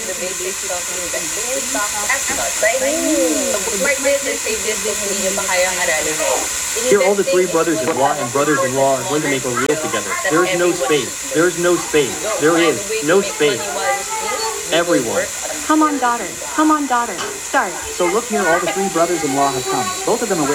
the basics of investing in stocks and stocks. I mean, bookmark this or save this kung hindi nyo pa kayang aralin ngayon. Here, all the three brothers-in-law and brothers-in-law are going to make a reel together. There is no space. There is no space. There is no space. Everyone. Come on, daughter. Come on, daughter. Start. So look here, all the three brothers-in-law have come. Both of them are